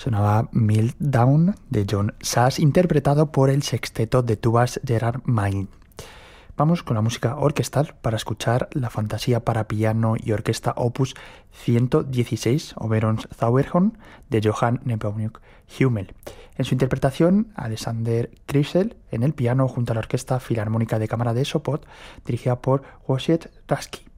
Sonaba Meltdown de John Sas, interpretado por el sexteto de tubas Gerard Main. Vamos con la música orquestal para escuchar la fantasía para piano y orquesta opus 116, Oberons Zauberhorn, de Johann Nepomuk Hummel. En su interpretación, Alexander Kryszel en el piano junto a la Orquesta Filarmónica de Cámara de Sopot, dirigida por Wojciech Raski.